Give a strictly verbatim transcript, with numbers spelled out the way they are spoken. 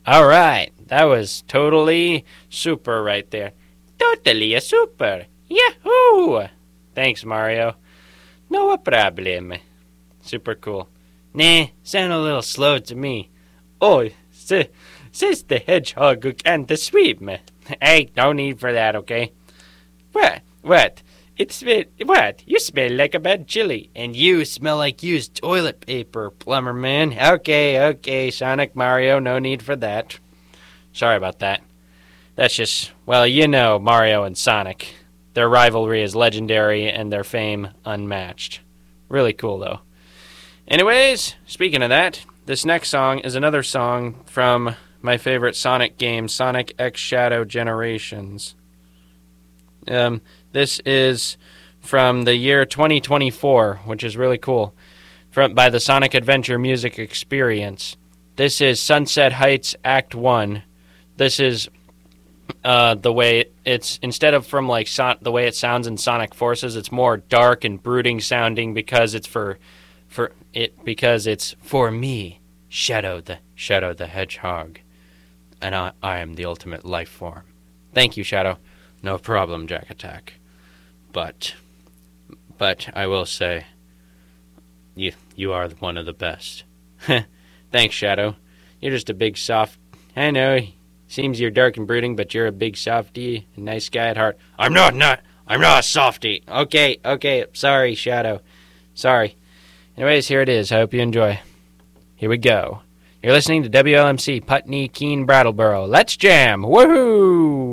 All right, that was totally super right there. Totally a super. Yahoo! Thanks, Mario. No problem. Super cool. Nah, sound a little slow to me. Oh, s- says the hedgehog who can't swim. Hey, no need for that, okay? What? What? It smell. What? You smell like a bad chili, and you smell like used toilet paper, plumber man. Okay, okay, Sonic, Mario, no need for that. Sorry about that. That's just, well, you know Mario and Sonic. Their rivalry is legendary and their fame unmatched. Really cool, though. Anyways, speaking of that, this next song is another song from my favorite Sonic game, Sonic X Shadow Generations. Um, this is from the year twenty twenty-four, which is really cool, from by the Sonic Adventure Music Experience. This is Sunset Heights Act one. This is uh, the way it's, instead of from like son- the way it sounds in Sonic Forces, it's more dark and brooding sounding because it's for for it because it's for me, Shadow the Shadow the Hedgehog, and I, I am the ultimate life form. Thank you, Shadow. No problem, Jack Attack. But, but I will say, you you are one of the best. Thanks, Shadow. You're just a big soft. I know. Seems you're dark and brooding, but you're a big softy, a nice guy at heart. I'm not not. I'm not a softy. Okay, okay. Sorry, Shadow. Sorry. Anyways, here it is. I hope you enjoy. Here we go. You're listening to W L M C Putney, Keene, Brattleboro. Let's jam. Woohoo!